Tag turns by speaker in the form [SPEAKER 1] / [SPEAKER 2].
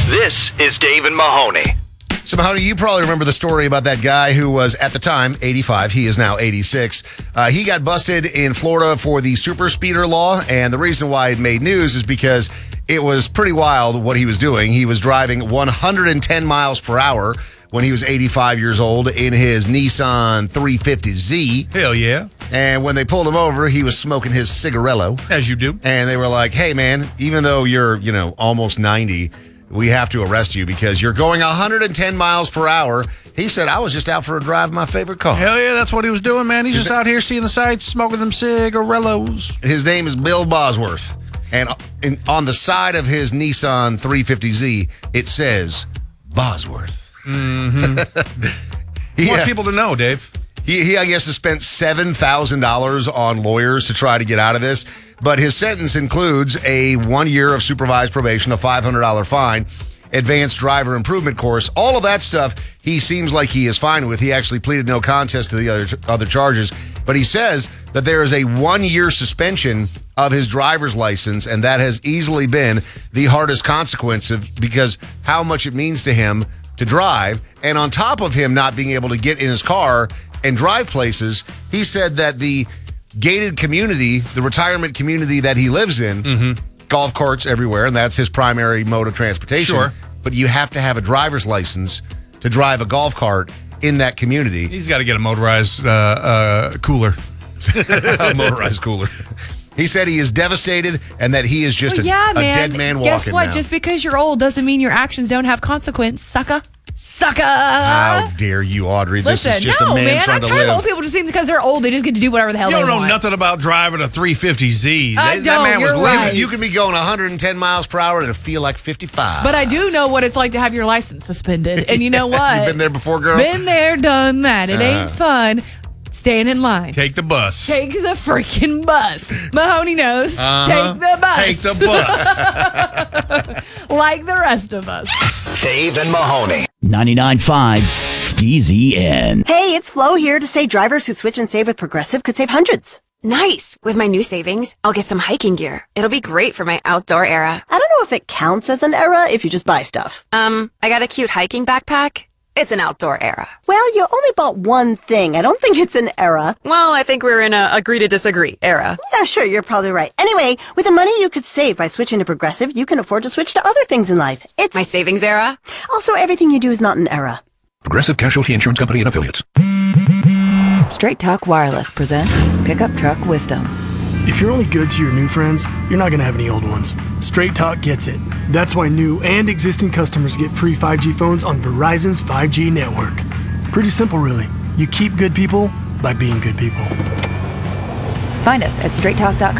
[SPEAKER 1] This is Dave and Mahoney.
[SPEAKER 2] So, Mahoney, you probably remember the story about that guy who was, at the time, 85. He is now 86. He got busted in Florida for the super speeder law, and the reason why it made news is because it was pretty wild what he was doing. He was driving 110 miles per hour when he was 85 years old in his Nissan 350Z.
[SPEAKER 3] Hell yeah.
[SPEAKER 2] And when they pulled him over, he was smoking his cigarello.
[SPEAKER 3] As you do.
[SPEAKER 2] And they were like, hey, man, even though you're, almost 90, we have to arrest you because you're going 110 miles per hour. He said, I was just out for a drive in my favorite car.
[SPEAKER 3] Hell yeah, that's what he was doing, man. He's just out here seeing the sights, smoking them cigarellos.
[SPEAKER 2] His name is Bill Bosworth. And on the side of his Nissan 350Z, it says Bosworth.
[SPEAKER 3] Mm-hmm. He wants people to know, Dave.
[SPEAKER 2] He, I guess, has spent $7,000 on lawyers to try to get out of this. But his sentence includes a 1 year of supervised probation, a $500 fine, advanced driver improvement course. All of that stuff he seems like he is fine with. He actually pleaded no contest to the other charges. But he says that there is a 1 year suspension of his driver's license, and that has easily been the hardest consequence because how much it means to him to drive. And on top of him not being able to get in his car and drive places, he said that the gated community, the retirement community that he lives in, golf carts everywhere, and that's his primary mode of transportation.
[SPEAKER 3] Sure.
[SPEAKER 2] But you have to have a driver's license to drive a golf cart in that community.
[SPEAKER 3] He's got to get a motorized cooler.
[SPEAKER 2] A motorized cooler. He said he is devastated and that he is just a dead man walking.
[SPEAKER 4] Guess what?
[SPEAKER 2] Now.
[SPEAKER 4] Just because you're old doesn't mean your actions don't have consequence, sucker. Sucker!
[SPEAKER 2] How dare you, Audrey?
[SPEAKER 4] Listen,
[SPEAKER 2] this is just a man trying
[SPEAKER 4] I'm
[SPEAKER 2] to
[SPEAKER 4] tired of
[SPEAKER 2] live.
[SPEAKER 4] old people just think because they're old, they just get to do whatever the hell
[SPEAKER 3] You
[SPEAKER 4] they
[SPEAKER 3] don't
[SPEAKER 4] want.
[SPEAKER 3] know nothing about driving a 350Z.
[SPEAKER 4] I
[SPEAKER 3] That
[SPEAKER 4] don't,
[SPEAKER 3] man was
[SPEAKER 4] you're
[SPEAKER 3] living.
[SPEAKER 4] right.
[SPEAKER 2] You can be going 110 miles per hour and it'll feel like 55.
[SPEAKER 4] But I do know what it's like to have your license suspended. And you know what?
[SPEAKER 2] You've been there before, girl?
[SPEAKER 4] Been there, done that. It ain't fun. Staying in line.
[SPEAKER 3] Take the bus.
[SPEAKER 4] Take the freaking bus. Mahoney knows. Take the bus.
[SPEAKER 3] Take the bus.
[SPEAKER 4] Like the rest of us.
[SPEAKER 1] Dave and Mahoney.
[SPEAKER 5] 99.5 DZN.
[SPEAKER 6] Hey, it's Flo here to say drivers who switch and save with Progressive could save hundreds.
[SPEAKER 7] Nice! With my new savings, I'll get some hiking gear. It'll be great for my outdoor era.
[SPEAKER 6] I don't know if it counts as an era if you just buy stuff.
[SPEAKER 7] I got a cute hiking backpack. It's an outdoor era.
[SPEAKER 6] Well, you only bought one thing. I don't think it's an era.
[SPEAKER 7] Well, I think we're in a agree to disagree era.
[SPEAKER 6] Yeah, sure, you're probably right. Anyway, with the money you could save by switching to Progressive, you can afford to switch to other things in life. It's
[SPEAKER 7] My savings era?
[SPEAKER 6] also everything you do is not an era.
[SPEAKER 8] Progressive Casualty Insurance Company and Affiliates.
[SPEAKER 9] Straight Talk Wireless presents Pickup Truck Wisdom.
[SPEAKER 10] If you're only good to your new friends, you're not going to have any old ones. Straight Talk gets it. That's why new and existing customers get free 5G phones on Verizon's 5G network. Pretty simple, really. You keep good people by being good people.
[SPEAKER 9] Find us at straighttalk.com.